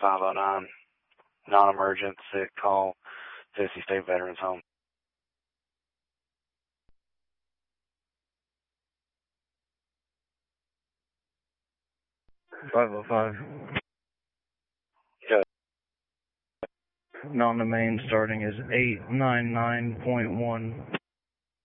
509, non-emergent, sick, call Tennessee State Veterans Home. 505. Good. Non-domain starting is 899.1.